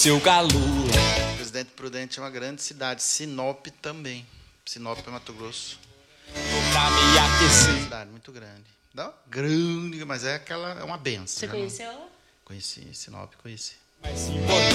seu galo. Presidente Prudente é uma grande cidade. Sinop também. Sinop é Mato Grosso. Pra me aquecer. Cidade muito grande. Não, grande, mas é uma benção. Você conheceu ela? Conheci, Sinop, conheci. Mas se botar